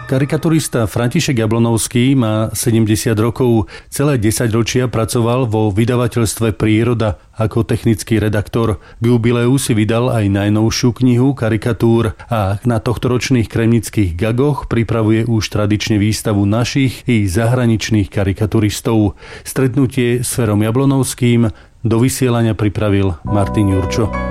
Karikaturista František Jablonovský má 70 rokov. Celé 10 ročia pracoval vo vydavateľstve Príroda ako technický redaktor. K jubileu si vydal aj najnovšiu knihu karikatúr a na tohtoročných kremnických gagoch pripravuje už tradične výstavu našich i zahraničných karikaturistov. Stretnutie s Ferom Jablonovským do vysielania pripravil Martin Jurčo.